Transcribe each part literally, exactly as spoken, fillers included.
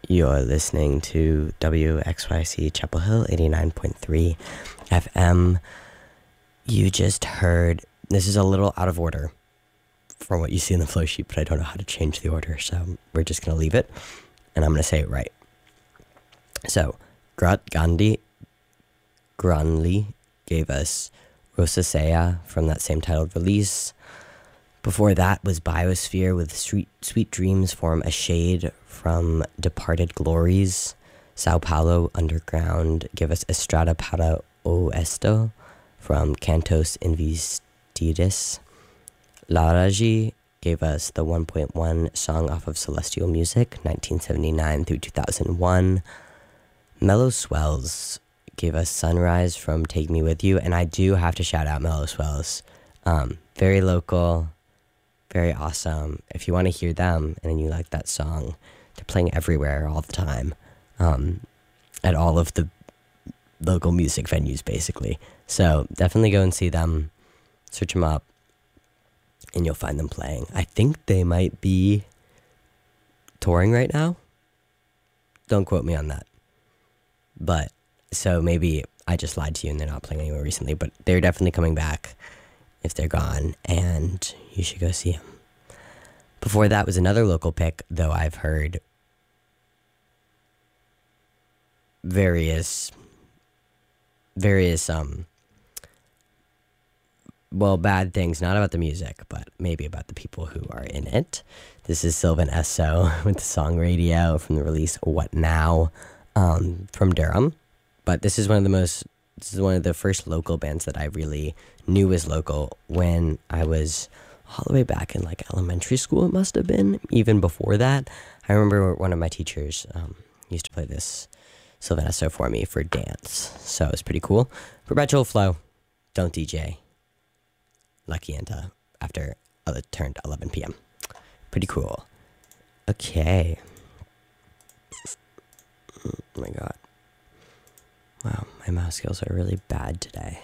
You're listening to W X Y C Chapel Hill eighty-nine point three F M. You just heard, this is a little out of order from what you see in the flow sheet, but I don't know how to change the order, so we're just going to leave it, and I'm going to say it right. So, Grat Gandhi Granli gave us Rosacea from that same titled release. Before that was Biosphere with Sweet, Sweet Dreams Form a Shade from Departed Glories. Sao Paulo Underground gave us Estrada para o Esto from Cantos Investides. Laraji gave us the one point one song off of Celestial Music, nineteen seventy-nine through two thousand one. Mellow Swells gave us Sunrise from Take Me With You, and I do have to shout out Mellow Swells. Um, very local, very awesome. If you want to hear them and you like that song, they're playing everywhere all the time, um, at all of the local music venues, basically. So definitely go and see them, search them up, and you'll find them playing. I think they might be touring right now. Don't quote me on that. But, so maybe I just lied to you and they're not playing anywhere recently, but they're definitely coming back if they're gone, and you should go see them. Before that was another local pick, though I've heard various, various, um, well, bad things, not about the music, but maybe about the people who are in it. This is Sylvan Esso with the song Radio from the release What Now, um, from Durham. But this is one of the most, this is one of the first local bands that I really knew was local when I was all the way back in like elementary school, it must have been. Even before that, I remember one of my teachers um, used to play this Sylvan Esso for me for dance. So it was pretty cool. Perpetual Flow, Don't D J. Lucky Anta after it turned eleven p.m. Pretty cool. Okay. Oh my god. Wow, my mouse skills are really bad today.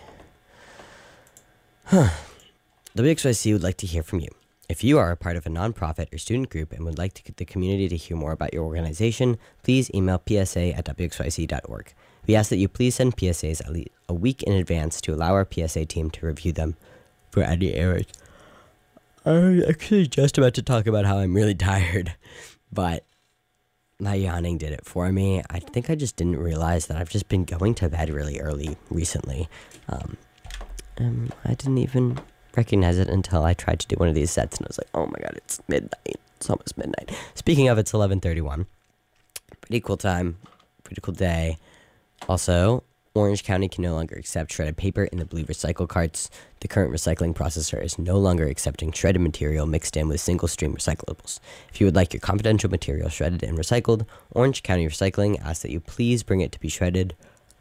Huh. W X Y C would like to hear from you. If you are a part of a nonprofit or student group and would like to get the community to hear more about your organization, please email p s a at w x y c dot org. We ask that you please send P S As at least a week in advance to allow our P S A team to review them for any errors. I'm actually just about to talk about how I'm really tired, but my yawning did it for me. I think I just didn't realize that I've just been going to bed really early recently. Um, and I didn't even recognize it until I tried to do one of these sets, and I was like, oh my god, it's midnight. It's almost midnight. Speaking of, it's eleven thirty-one. Pretty cool time. Pretty cool day. Also, Orange County can no longer accept shredded paper in the blue recycle carts. The current recycling processor is no longer accepting shredded material mixed in with single-stream recyclables. If you would like your confidential material shredded and recycled, Orange County Recycling asks that you please bring it to be shredded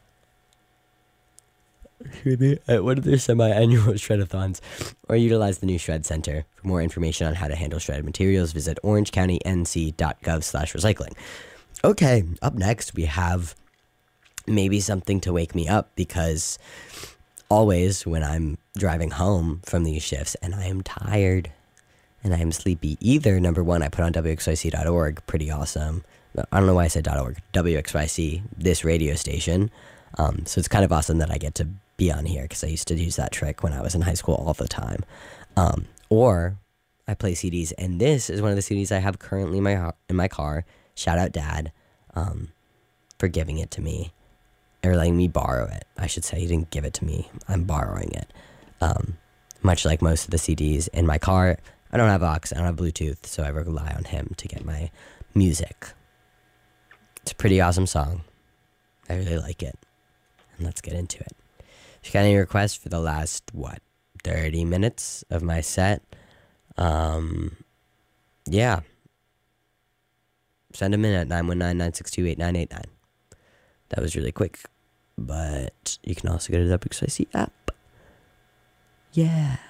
at one of their semi-annual shredathons, or utilize the new Shred Center. For more information on how to handle shredded materials, visit orange county n c dot gov slash recycling. Okay, up next we have maybe something to wake me up, because always when I'm driving home from these shifts and I am tired and I am sleepy, either number one, I put on w x y c dot org, pretty awesome. I don't know why I said .org, W X Y C, this radio station. Um, so it's kind of awesome that I get to be on here, because I used to use that trick when I was in high school all the time. Um, or I play C Ds, and this is one of the C Ds I have currently in my, in my car. Shout out Dad um, for giving it to me. Or letting me borrow it, I should say. He didn't give it to me. I'm borrowing it. Um, much like most of the C Ds in my car, I don't have aux, I don't have Bluetooth, so I rely on him to get my music. It's a pretty awesome song. I really like it. And let's get into it. If you got any requests for the last, what, thirty minutes of my set, um, yeah. Send them in at nine one nine, nine six two, eight nine eight nine. That was really quick, but you can also go to the W X Y C app. Yeah.